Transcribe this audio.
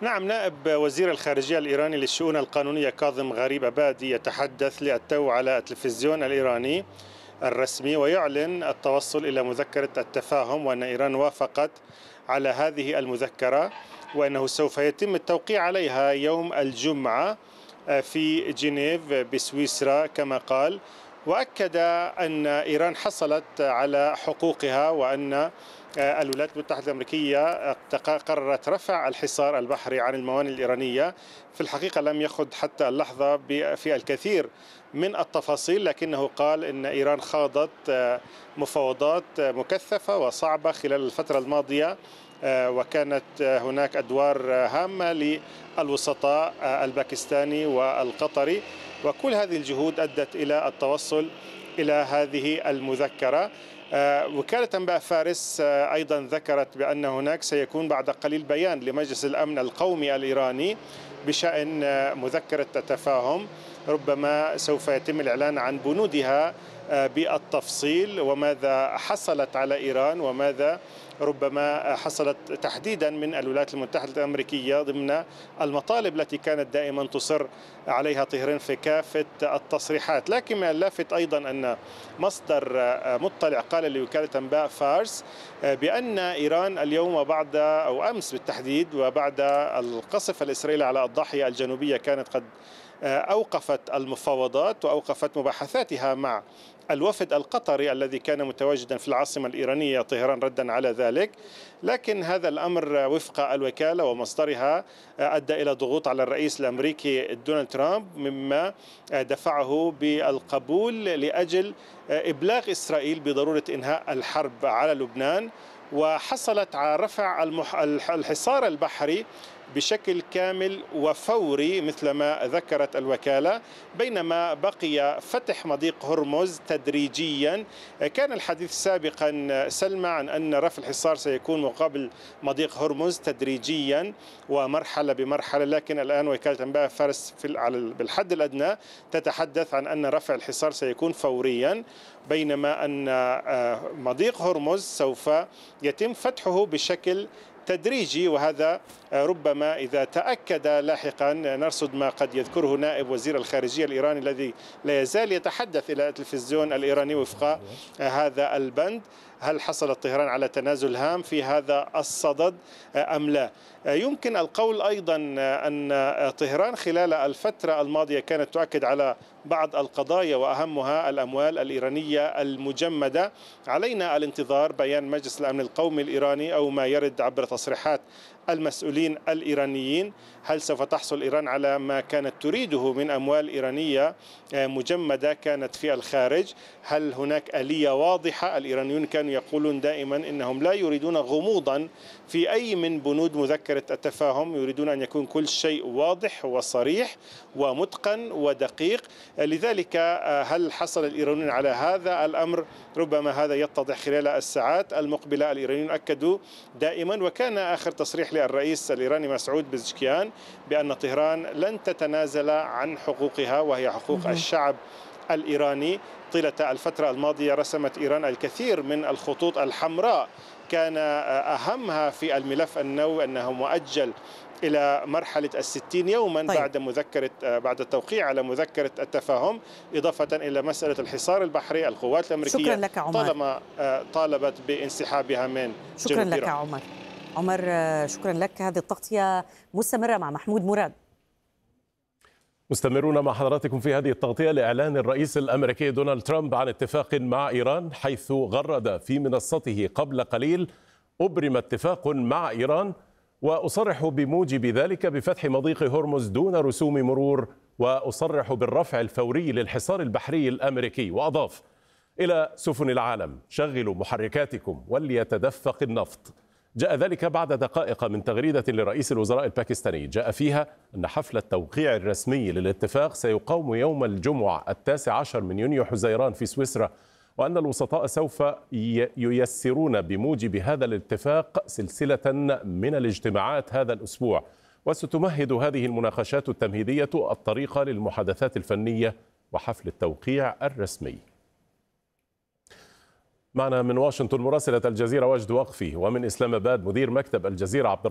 نعم، نائب وزير الخارجية الإيراني للشؤون القانونية كاظم غريب أبادي يتحدث للتو على التلفزيون الإيراني الرسمي ويعلن التوصل إلى مذكرة التفاهم، وأن إيران وافقت على هذه المذكرة وأنه سوف يتم التوقيع عليها يوم الجمعة في جنيف بسويسرا كما قال. وأكد أن إيران حصلت على حقوقها، وأن الولايات المتحدة الأمريكية قررت رفع الحصار البحري عن الموانئ الإيرانية. في الحقيقة لم يخض حتى اللحظة في الكثير من التفاصيل، لكنه قال إن إيران خاضت مفاوضات مكثفة وصعبة خلال الفترة الماضية، وكانت هناك أدوار هامة للوسطاء الباكستاني والقطري، وكل هذه الجهود أدت إلى التوصل إلى هذه المذكرة. وكالة أنباء فارس أيضا ذكرت بأن هناك سيكون بعد قليل بيان لمجلس الأمن القومي الإيراني بشأن مذكرة التفاهم، ربما سوف يتم الإعلان عن بنودها بالتفصيل، وماذا حصلت على إيران وماذا ربما حصلت تحديدا من الولايات المتحدة الأمريكية ضمن المطالب التي كانت دائما تصر عليها طهران في كافة التصريحات. لكن من اللافت أيضا أن مصدر مطلع قال لوكالة أنباء فارس بأن إيران اليوم وبعد أو أمس بالتحديد وبعد القصف الإسرائيلي على الضاحية الجنوبية كانت قد أوقفت المفاوضات وأوقفت مباحثاتها مع الوفد القطري الذي كان متواجدا في العاصمة الإيرانية طهران ردا على ذلك. لكن هذا الأمر وفق الوكالة ومصدرها أدى إلى ضغوط على الرئيس الأمريكي دونالد ترامب، مما دفعه بالقبول لأجل إبلاغ إسرائيل بضرورة إنهاء الحرب على لبنان، وحصلت على رفع الحصار البحري بشكل كامل وفوري مثل ما ذكرت الوكالة، بينما بقي فتح مضيق هرمز تدريجيا. كان الحديث سابقا سلمى عن أن رفع الحصار سيكون مقابل مضيق هرمز تدريجيا ومرحلة بمرحلة، لكن الآن وكالة أنباء فارس بالحد الأدنى تتحدث عن أن رفع الحصار سيكون فوريا، بينما أن مضيق هرمز سوف يتم فتحه بشكل تدريجي، وهذا ربما إذا تأكد لاحقا نرصد ما قد يذكره نائب وزير الخارجية الإيراني الذي لا يزال يتحدث إلى التلفزيون الإيراني وفق هذا البند. هل حصل طهران على تنازل هام في هذا الصدد أم لا؟ يمكن القول أيضا أن طهران خلال الفترة الماضية كانت تؤكد على بعض القضايا وأهمها الأموال الإيرانية المجمدة. علينا الانتظار بيان مجلس الأمن القومي الإيراني أو ما يرد عبر تصريحات المسؤولين الإيرانيين. هل سوف تحصل إيران على ما كانت تريده من أموال إيرانية مجمدة كانت في الخارج؟ هل هناك آلية واضحة؟ الإيرانيون كانوا يقولون دائما إنهم لا يريدون غموضا في أي من بنود مذكرة التفاهم، يريدون أن يكون كل شيء واضح وصريح ومتقن ودقيق. لذلك هل حصل الإيرانيون على هذا الأمر؟ ربما هذا يتضح خلال الساعات المقبلة. الإيرانيون أكدوا دائما، وكان آخر تصريح للرئيس الإيراني مسعود بزشكيان بأن طهران لن تتنازل عن حقوقها وهي حقوق الشعب الإيراني. طيلة الفترة الماضية رسمت إيران الكثير من الخطوط الحمراء، كان أهمها في الملف النووي أنه مؤجل إلى مرحلة 60 يوما بعد التوقيع على مذكرة التفاهم، إضافة إلى مسألة الحصار البحري. القوات الأمريكية شكرا لك عمر. طالما طالبت بانسحابها من شكرا لك عمر. شكرا لك. هذه التغطية مستمرة مع محمود مراد. مستمرون مع حضراتكم في هذه التغطية لإعلان الرئيس الأمريكي دونالد ترامب عن اتفاق مع إيران، حيث غرد في منصته قبل قليل: أبرم اتفاق مع إيران وأصرح بموجب ذلك بفتح مضيق هرمز دون رسوم مرور، وأصرح بالرفع الفوري للحصار البحري الأمريكي. وأضاف: إلى سفن العالم شغلوا محركاتكم وليتدفق النفط. جاء ذلك بعد دقائق من تغريدة لرئيس الوزراء الباكستاني جاء فيها أن حفل التوقيع الرسمي للاتفاق سيقام يوم الجمعة 19 من يونيو حزيران في سويسرا، وأن الوسطاء سوف ييسرون بموجب هذا الاتفاق سلسلة من الاجتماعات هذا الأسبوع، وستمهد هذه المناقشات التمهيدية الطريق للمحادثات الفنية وحفل التوقيع الرسمي. معنا من واشنطن مراسلة الجزيرة وجد وقفي، ومن إسلام آباد مدير مكتب الجزيرة عبد